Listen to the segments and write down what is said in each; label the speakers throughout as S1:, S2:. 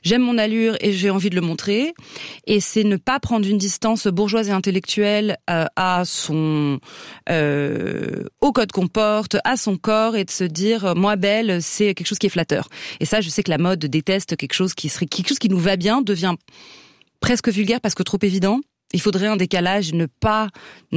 S1: j'aime mon allure et j'ai envie de le montrer. Et c'est ne pas prendre une distance bourgeoise et intellectuelle à son au code qu'on porte, à son corps, et de se dire moi belle, c'est quelque chose qui est flatteur. Et ça, je sais que la mode déteste quelque chose qui nous va bien, devient presque vulgaire parce que trop évident. Il faudrait un décalage, ne pas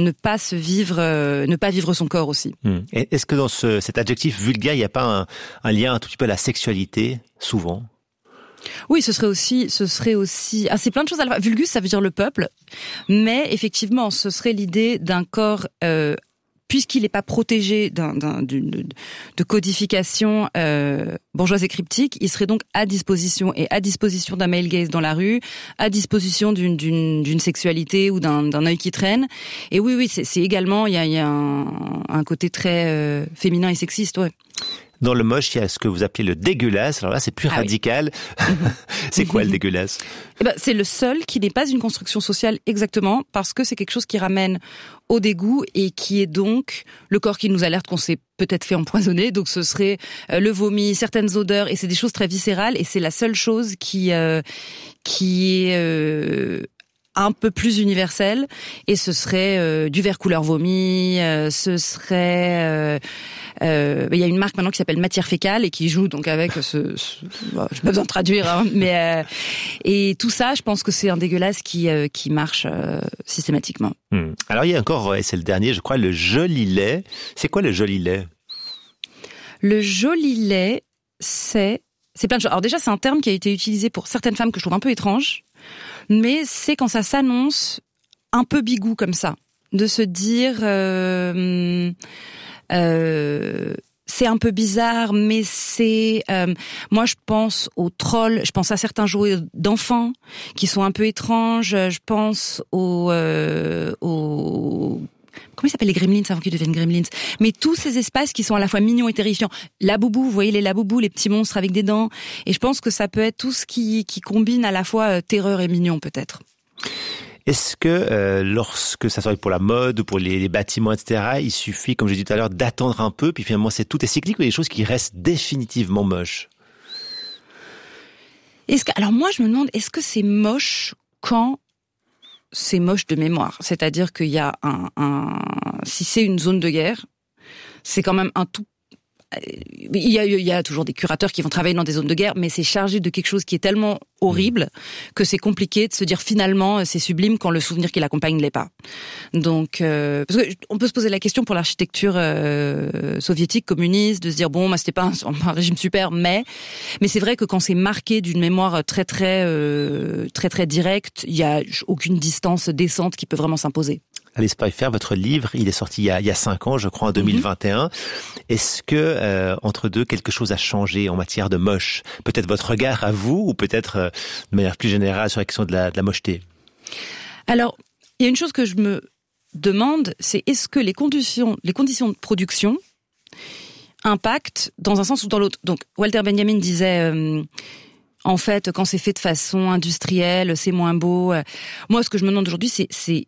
S1: vivre son corps aussi.
S2: Et est-ce que dans cet adjectif vulgaire, il n'y a pas un lien un tout petit peu à la sexualité, souvent?
S1: Oui, ce serait aussi, c'est plein de choses à la fois. Vulgus, ça veut dire le peuple, mais effectivement, ce serait l'idée d'un corps, puisqu'il n'est pas protégé de codification bourgeoise et cryptique, il serait donc à disposition d'un male gaze dans la rue, à disposition d'une sexualité ou d'un œil qui traîne. Et oui, c'est également, il y a un côté très féminin et sexiste, ouais.
S2: Dans le moche, il y a ce que vous appelez le dégueulasse. Alors là, c'est plus radical. Oui. C'est quoi le dégueulasse?
S1: C'est le seul qui n'est pas une construction sociale exactement, parce que c'est quelque chose qui ramène au dégoût et qui est donc le corps qui nous alerte qu'on s'est peut-être fait empoisonner. Donc ce serait le vomi, certaines odeurs, et c'est des choses très viscérales, et c'est la seule chose qui est un peu plus universel, et ce serait du vert couleur vomi, ce serait il y a une marque maintenant qui s'appelle Matière Fécale et qui joue donc avec j'ai pas besoin de traduire, hein, mais et tout ça, je pense que c'est un dégueulasse qui marche systématiquement.
S2: Alors il y a encore, et c'est le dernier, je crois, le joli lait. C'est quoi le joli lait?
S1: Le joli lait, c'est plein de choses. Alors déjà, c'est un terme qui a été utilisé pour certaines femmes que je trouve un peu étrange, mais c'est quand ça s'annonce un peu bigou comme ça, de se dire c'est un peu bizarre, mais c'est moi je pense aux trolls, je pense à certains jouets d'enfants qui sont un peu étranges, je pense aux comment ils s'appellent, les gremlins avant qu'ils deviennent gremlins, mais tous ces espaces qui sont à la fois mignons et terrifiants. Laboubou, vous voyez les laboubous, les petits monstres avec des dents, et je pense que ça peut être tout ce qui combine à la fois terreur et mignon peut-être.
S2: Est-ce que lorsque ça soit pour la mode ou pour les bâtiments, etc., il suffit, comme j'ai dit tout à l'heure, d'attendre un peu, puis finalement tout est cyclique, ou il y a des choses qui restent définitivement moches?
S1: Alors moi je me demande, est-ce que c'est moche quand c'est moche de mémoire? C'est-à-dire qu'il y a si c'est une zone de guerre, c'est quand même un tout. Il y a toujours des curateurs qui vont travailler dans des zones de guerre, mais c'est chargé de quelque chose qui est tellement horrible que c'est compliqué de se dire finalement c'est sublime quand le souvenir qui l'accompagne ne l'est pas. Donc, parce que on peut se poser la question pour l'architecture soviétique, communiste, de se dire bon, bah, c'était pas un régime super, mais c'est vrai que quand c'est marqué d'une mémoire très directe, il y a aucune distance décente qui peut vraiment s'imposer.
S2: Alice Pfeiffer, votre livre, il est sorti il y a 5 ans, je crois, en 2021. Est-ce que, entre deux, quelque chose a changé en matière de moche? Peut-être votre regard à vous, ou peut-être de manière plus générale sur la question de la mocheté? Alors,
S1: il y a une chose que je me demande, c'est est-ce que les conditions de production impactent dans un sens ou dans l'autre? Donc, Walter Benjamin disait... en fait, quand c'est fait de façon industrielle, c'est moins beau. Moi, ce que je me demande aujourd'hui, c'est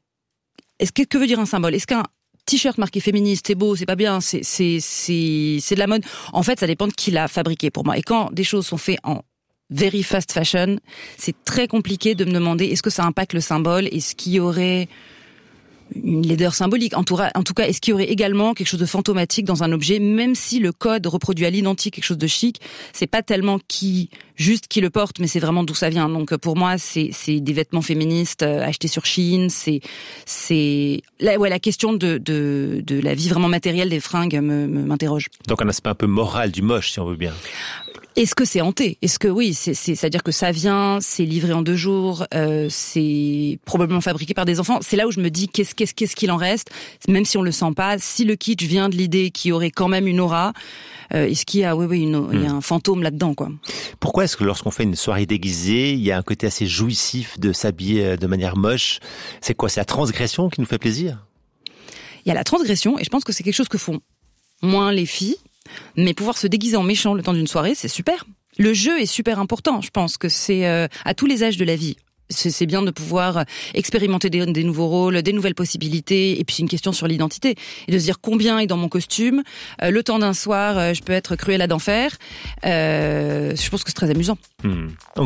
S1: que veut dire un symbole? Est-ce qu'un t-shirt marqué féministe, c'est beau, c'est pas bien, c'est de la mode? En fait, ça dépend de qui l'a fabriqué pour moi. Et quand des choses sont faites en very fast fashion, c'est très compliqué de me demander est-ce que ça impacte le symbole? Est-ce qu'il y aurait une laideur symbolique? En tout cas, est-ce qu'il y aurait également quelque chose de fantomatique dans un objet, même si le code reproduit à l'identique quelque chose de chic? C'est pas tellement qui le porte, mais c'est vraiment d'où ça vient. Donc pour moi, c'est des vêtements féministes achetés sur Shein. C'est la question de la vie vraiment matérielle des fringues m'interroge.
S2: Donc un aspect un peu moral du moche, si on veut bien.
S1: Est-ce que c'est hanté? Est-ce que oui, c'est-à-dire que ça vient, c'est livré en 2 jours, c'est probablement fabriqué par des enfants. C'est là où je me dis qu'est-ce qu'il en reste, même si on le sent pas. Si le kitsch vient de l'idée qu'il y aurait quand même une aura, est-ce qu'il y a il y a un fantôme là-dedans, quoi.
S2: Pourquoi est-ce que lorsqu'on fait une soirée déguisée, il y a un côté assez jouissif de s'habiller de manière moche? C'est quoi? C'est la transgression qui nous fait plaisir?
S1: Il y a la transgression, et je pense que c'est quelque chose que font moins les filles. Mais pouvoir se déguiser en méchant le temps d'une soirée, c'est super. Le jeu est super important. Je pense que c'est à tous les âges de la vie. C'est bien de pouvoir expérimenter des nouveaux rôles, des nouvelles possibilités, et puis c'est une question sur l'identité. Et de se dire combien est dans mon costume, le temps d'un soir, je peux être Cruella d'enfer. Je pense que c'est très amusant.